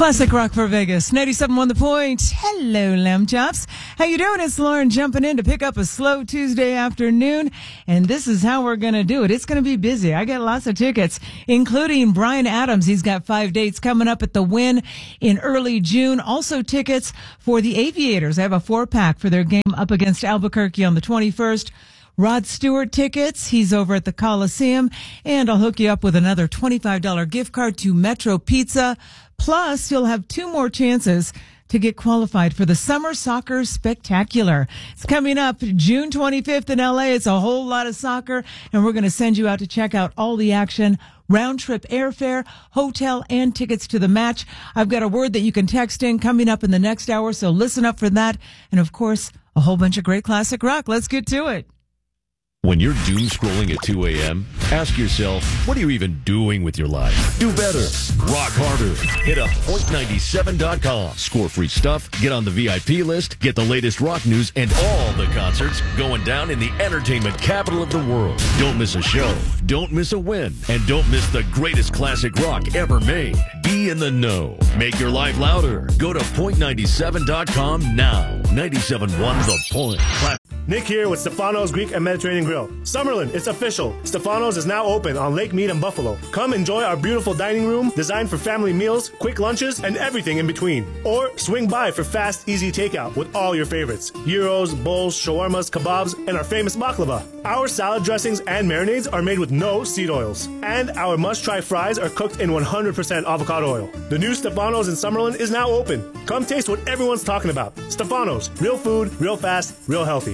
Classic rock for Vegas. 97.1 The Point. Hello, Lamb Chops. How you doing? It's Lauren jumping in to pick up a slow Tuesday afternoon. And this is how we're going to do it. It's going to be busy. I got lots of tickets, including Bryan Adams. He's got 5 dates coming up at the Wynn in early June. Also tickets for the Aviators. I have a 4-pack for their game up against Albuquerque on the 21st. Rod Stewart tickets. He's over at the Coliseum. And I'll hook you up with another $25 gift card to Metro Pizza. Plus, you'll have 2 more chances to get qualified for the Summer Soccer Spectacular. It's coming up June 25th in LA. It's a whole lot of soccer, and we're going to send you out to check out all the action, round-trip airfare, hotel, and tickets to the match. I've got a word that you can text in coming up in the next hour, so listen up for that. And, of course, a whole bunch of great classic rock. Let's get to it. When you're doom scrolling at 2 a.m., ask yourself, what are you even doing with your life? Do better. Rock harder. Hit up point97.com. Score free stuff, get on the VIP list, get the latest rock news and all the concerts going down in the entertainment capital of the world. Don't miss a show. Don't miss a win. And don't miss the greatest classic rock ever made. Be in the know. Make your life louder. Go to point97.com now. 97.1 The Point. Nick here with Stefano's Greek and Mediterranean Grill. Summerlin, it's official. Stefano's is now open on Lake Mead and Buffalo. Come enjoy our beautiful dining room designed for family meals, quick lunches, and everything in between. Or swing by for fast, easy takeout with all your favorites. Gyros, bowls, shawarmas, kebabs, and our famous baklava. Our salad dressings and marinades are made with no seed oils. And our must-try fries are cooked in 100% avocado oil. The new Stefano's in Summerlin is now open. Come taste what everyone's talking about. Stefano's. Real food, real fast, real healthy.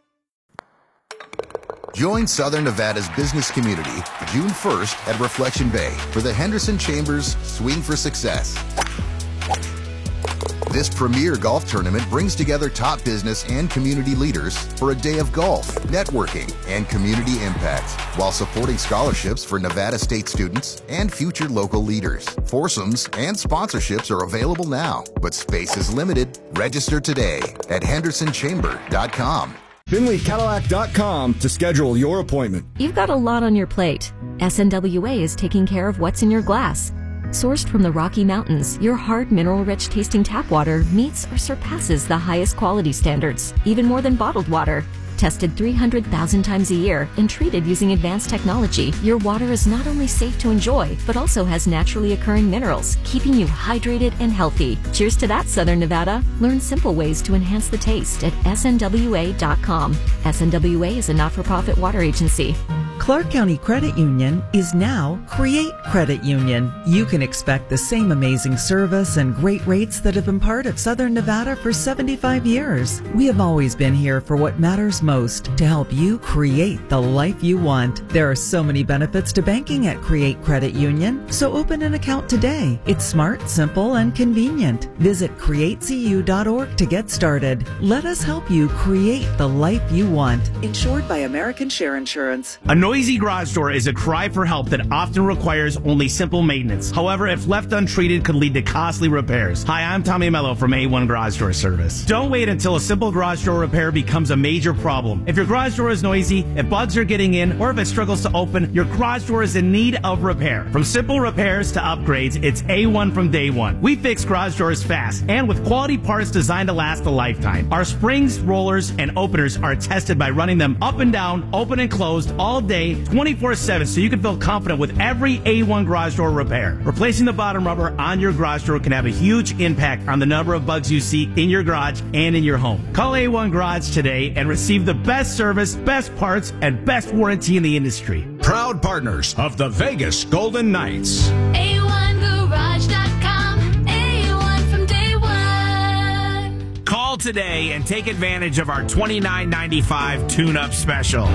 Join Southern Nevada's business community June 1st at Reflection Bay for the Henderson Chambers Swing for Success. This premier golf tournament brings together top business and community leaders for a day of golf, networking, and community impact, while supporting scholarships for Nevada State students and future local leaders. Foursomes and sponsorships are available now, but space is limited. Register today at hendersonchamber.com. FinleyCadillac.com to schedule your appointment. You've got a lot on your plate. SNWA is taking care of what's in your glass. Sourced from the Rocky Mountains, your hard, mineral-rich tasting tap water meets or surpasses the highest quality standards, even more than bottled water. Tested 300,000 times a year and treated using advanced technology, your water is not only safe to enjoy, but also has naturally occurring minerals, keeping you hydrated and healthy. Cheers to that, Southern Nevada. Learn simple ways to enhance the taste at snwa.com. SNWA is a not-for-profit water agency. Clark County Credit Union is now Create Credit Union. You can expect the same amazing service and great rates that have been part of Southern Nevada for 75 years. We have always been here for what matters most, to help you create the life you want. There are so many benefits to banking at Create Credit Union, so open an account today. It's smart, simple, and convenient. Visit createcu.org to get started. Let us help you create the life you want. Insured by American Share Insurance. A noisy garage door is a cry for help that often requires only simple maintenance. However, if left untreated, could lead to costly repairs. Hi, I'm Tommy Mello from A1 Garage Door Service. Don't wait until a simple garage door repair becomes a major problem. If your garage door is noisy, if bugs are getting in, or if it struggles to open, your garage door is in need of repair. From simple repairs to upgrades, it's A1 from day one. We fix garage doors fast and with quality parts designed to last a lifetime. Our springs, rollers, and openers are tested by running them up and down, open and closed all day, 24/7, so you can feel confident with every A1 garage door repair. Replacing the bottom rubber on your garage door can have a huge impact on the number of bugs you see in your garage and in your home. Call A1 Garage today and receive the best service, best parts, and best warranty in the industry. Proud partners of the Vegas Golden Knights. A1Garage.com. A1 from day one. Call today and take advantage of our $29.95 tune-up special.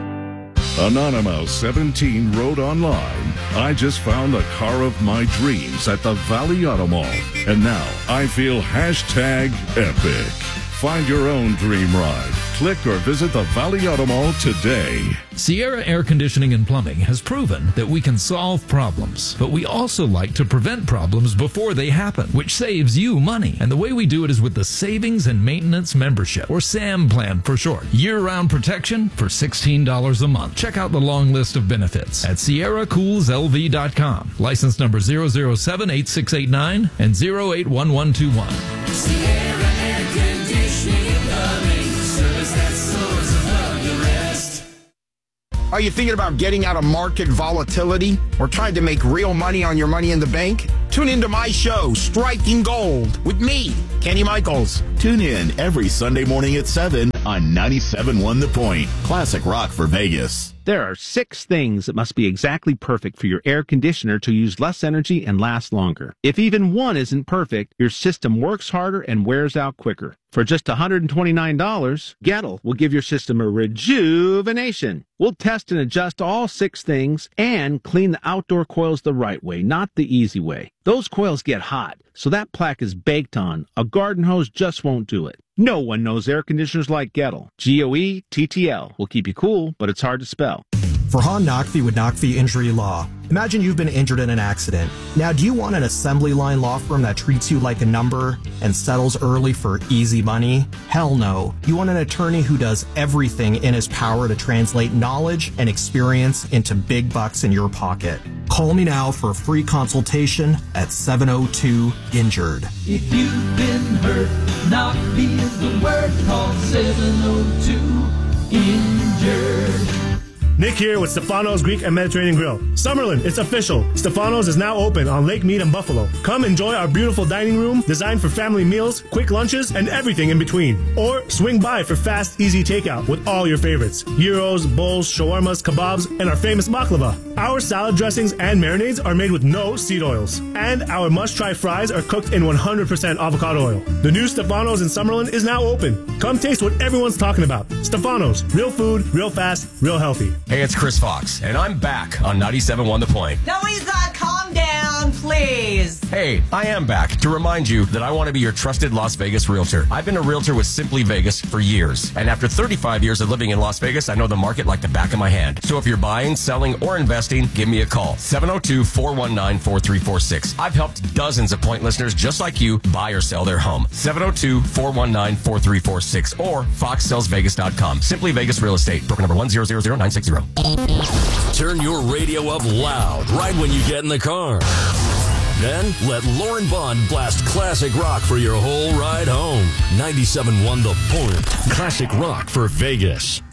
Anonymous 17 wrote online, I just found the car of my dreams at the Valley Auto Mall, and now I feel #epic. Find your own dream ride. Click or visit the Valley Auto Mall today. Sierra Air Conditioning and Plumbing has proven that we can solve problems, but we also like to prevent problems before they happen, which saves you money. And the way we do it is with the Savings and Maintenance Membership, or SAM plan for short. Year-round protection for $16 a month. Check out the long list of benefits at SierraCoolsLV.com. License number 0078689 and 081121. Sierra Air Conditioning and Plumbing, service that soars above the rest. Are you thinking about getting out of market volatility or trying to make real money on your money in the bank? Tune into my show, Striking Gold, with me, Kenny Michaels. Tune in every Sunday morning at 7 on 97.1 The Point. Classic rock for Vegas. There are 6 things that must be exactly perfect for your air conditioner to use less energy and last longer. If even one isn't perfect, your system works harder and wears out quicker. For just $129, Gettle will give your system a rejuvenation. We'll test and adjust all 6 things and clean the outdoor coils the right way, not the easy way. Those coils get hot, so that plaque is baked on. A garden hose just won't do it. No one knows air conditioners like Gettle. Goettl will keep you cool, but it's hard to spell. Farhan Naqvi with Naqvi Injury Law. Imagine you've been injured in an accident. Now, do you want an assembly line law firm that treats you like a number and settles early for easy money? Hell no. You want an attorney who does everything in his power to translate knowledge and experience into big bucks in your pocket. Call me now for a free consultation at 702-INJURED. If you've been hurt, Naqvi is the word. Call 702-INJURED. Nick here with Stefano's Greek and Mediterranean Grill. Summerlin, it's official. Stefano's is now open on Lake Mead and Buffalo. Come enjoy our beautiful dining room designed for family meals, quick lunches, and everything in between. Or swing by for fast, easy takeout with all your favorites. Gyros, bowls, shawarmas, kebabs, and our famous baklava. Our salad dressings and marinades are made with no seed oils. And our must-try fries are cooked in 100% avocado oil. The new Stefano's in Summerlin is now open. Come taste what everyone's talking about. Stefano's, real food, real fast, real healthy. Hey, it's Chris Fox, and I'm back on 97.1 The Point. No, he's not. Calm down, please. Hey, I am back to remind you that I want to be your trusted Las Vegas realtor. I've been a realtor with Simply Vegas for years, and after 35 years of living in Las Vegas, I know the market like the back of my hand. So if you're buying, selling, or investing, give me a call. 702-419-4346. I've helped dozens of Point listeners just like you buy or sell their home. 702-419-4346 or foxsellsvegas.com. Simply Vegas Real Estate. Broker number 1000960. Turn your radio up loud right when you get in the car. Then let Lauren Bond blast classic rock for your whole ride home. 97.1 The Point. Classic rock for Vegas.